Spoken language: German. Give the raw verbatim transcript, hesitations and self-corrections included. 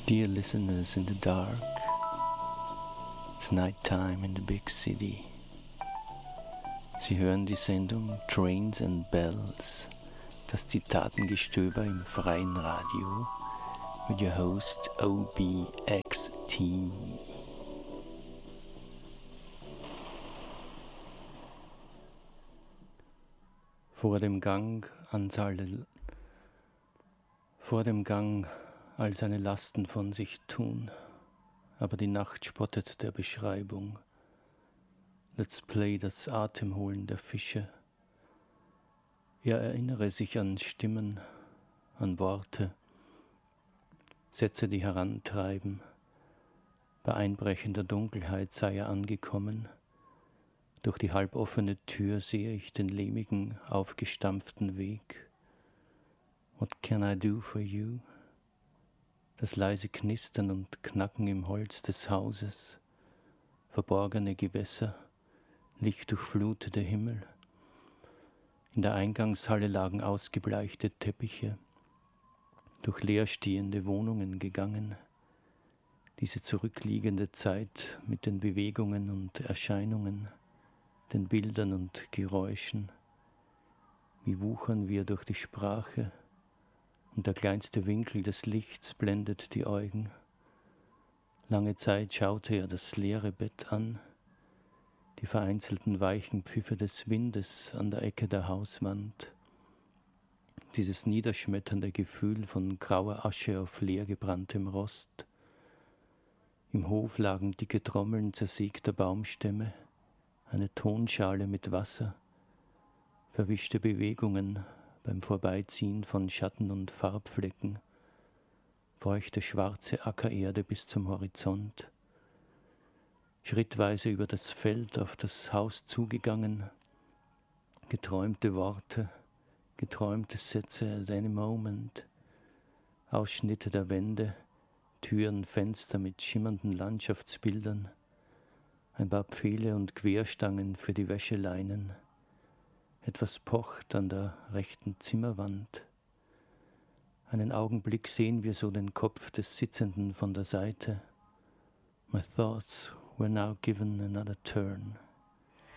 Dear listeners in the dark, it's night time in the big city. Sie hören die Sendung Trains and Bells, das Zitatengestöber im freien Radio mit your host O B X T. Vor dem Gang ans alle, vor dem Gang all seine Lasten von sich tun, aber die Nacht spottet der Beschreibung. Let's play das Atemholen der Fische. Er erinnere sich an Stimmen, an Worte, Sätze, die herantreiben. Bei einbrechender Dunkelheit sei er angekommen. Durch die halboffene Tür sehe ich den lehmigen, aufgestampften Weg. What can I do for you? Das leise Knistern und Knacken im Holz des Hauses, verborgene Gewässer, lichtdurchflutete Himmel. In der Eingangshalle lagen ausgebleichte Teppiche, durch leerstehende Wohnungen gegangen. Diese zurückliegende Zeit mit den Bewegungen und Erscheinungen, den Bildern und Geräuschen. Wie wuchern wir durch die Sprache, und der kleinste Winkel des Lichts blendet die Augen. Lange Zeit schaute er das leere Bett an, die vereinzelten weichen Pfiffe des Windes an der Ecke der Hauswand, dieses niederschmetternde Gefühl von grauer Asche auf leer gebranntem Rost. Im Hof lagen dicke Trommeln zersägter Baumstämme, eine Tonschale mit Wasser, verwischte Bewegungen beim Vorbeiziehen von Schatten und Farbflecken, feuchte schwarze Ackererde bis zum Horizont. Schrittweise über das Feld auf das Haus zugegangen, geträumte Worte, geträumte Sätze at any moment, Ausschnitte der Wände, Türen, Fenster mit schimmernden Landschaftsbildern, ein paar Pfähle und Querstangen für die Wäscheleinen. Etwas pocht an der rechten Zimmerwand. Einen Augenblick sehen wir so den Kopf des Sitzenden von der Seite. My thoughts were now given another turn.